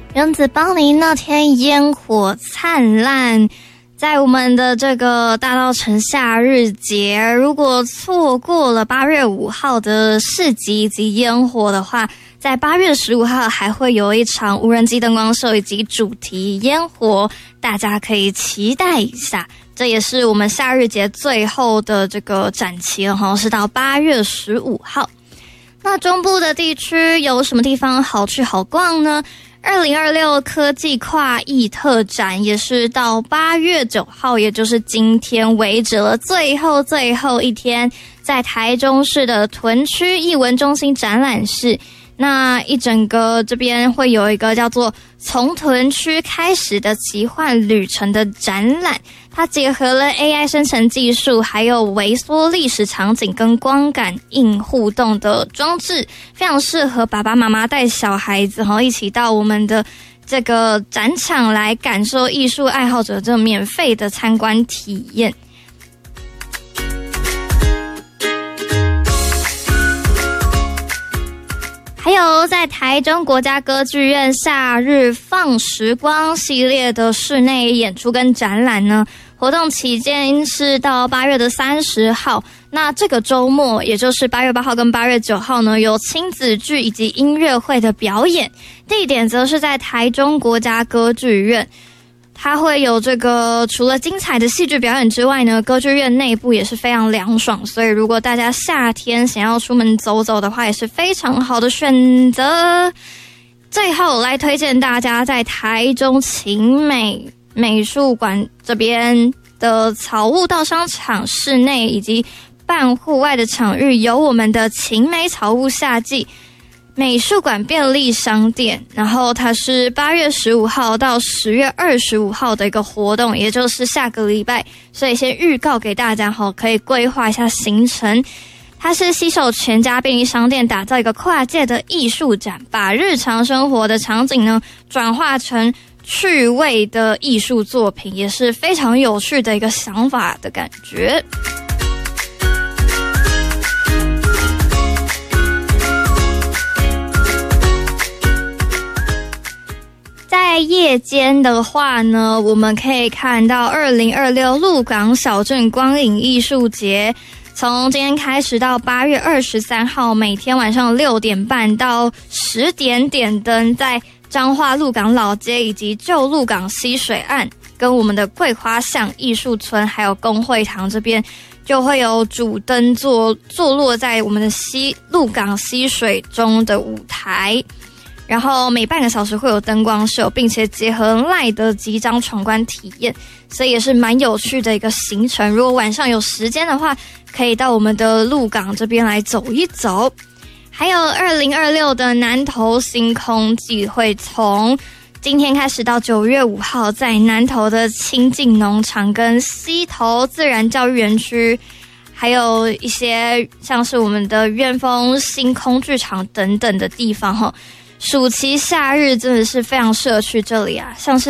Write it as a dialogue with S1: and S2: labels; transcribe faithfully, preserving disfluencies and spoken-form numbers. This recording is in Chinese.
S1: 原子邦尼那天烟火灿烂，在我们的这个大稻埕夏日节，如果错过了八月五号的市集以及烟火的话，在八月十五号还会有一场无人机灯光秀以及主题烟火，大家可以期待一下。这也是我们夏日节最后的这个展期了齁，是到八月十五号。那中部的地区有什么地方好去好逛呢？二零二六科技跨艺特展也是到八月九号，也就是今天为止了，最后最后一天，在台中市的屯区艺文中心展览室。那一整个这边会有一个叫做从屯区开始的奇幻旅程的展览，它结合了 A I 生成技术，还有微缩历史场景跟光感应互动的装置，非常适合爸爸妈妈带小孩子然后一起到我们的这个展场来感受艺术爱好者这免费的参观体验。还有在台中国家歌剧院夏日放时光系列的室内演出跟展览呢，活动期间是到八月的三十号。那这个周末，也就是八月八号跟八月九号呢，有亲子剧以及音乐会的表演，地点则是在台中国家歌剧院。它会有这个除了精彩的戏剧表演之外呢，歌剧院内部也是非常凉爽，所以如果大家夏天想要出门走走的话，也是非常好的选择。最后来推荐大家在台中勤美美术馆这边的草悟道商场室内以及半户外的场域，有我们的勤美草悟夏季美术馆便利商店，然后它是八月十五号到十月二十五号的一个活动，也就是下个礼拜，所以先预告给大家齁，可以规划一下行程。它是携手全家便利商店打造一个跨界的艺术展，把日常生活的场景呢转化成趣味的艺术作品，也是非常有趣的一个想法的感觉。在夜间的话呢，我们可以看到二零二六鹿港小镇光影艺术节，从今天开始到八月二十三号，每天晚上六点半到十点点灯，在彰化鹿港老街以及旧鹿港溪水岸，跟我们的桂花巷艺术村还有公会堂这边，就会有主灯坐坐落在我们的溪鹿港溪水中的舞台。然后每半个小时会有灯光秀，并且结合赖的几张闯关体验，所以也是蛮有趣的一个行程。如果晚上有时间的话，可以到我们的鹿港这边来走一走。还有二零二六的南投星空季会从今天开始到九月五号，在南投的清境农场跟溪头自然教育园区，还有一些像是我们的院风星空剧场等等的地方齁。暑期夏日真的是非常适合去这里啊，像是